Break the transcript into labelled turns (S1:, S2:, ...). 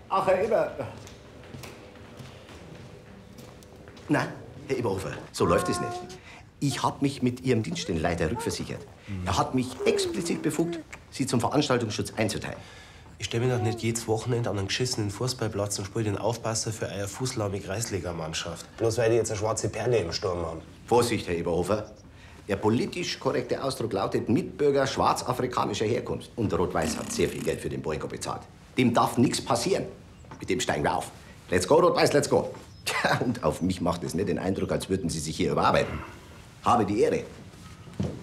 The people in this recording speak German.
S1: Ach, Herr Eber. Nein, Herr Eberhofer, so läuft es nicht. Ich habe mich mit Ihrem Dienststellenleiter rückversichert. Er hat mich explizit befugt, Sie zum Veranstaltungsschutz einzuteilen.
S2: Ich stelle mich doch nicht jedes Wochenende an einen geschissenen Fußballplatz und spiele den Aufpasser für eure fußlahme Kreisligamannschaft. Bloß weil die jetzt eine schwarze Perle im Sturm haben.
S1: Vorsicht, Herr Eberhofer. Der politisch korrekte Ausdruck lautet Mitbürger schwarzafrikanischer Herkunft. Und Rot-Weiß hat sehr viel Geld für den Boykott bezahlt. Dem darf nichts passieren. Mit dem steigen wir auf. Let's go, Rot-Weiß, let's go. Tja, und auf mich macht es nicht den Eindruck, als würden Sie sich hier überarbeiten. Habe die Ehre.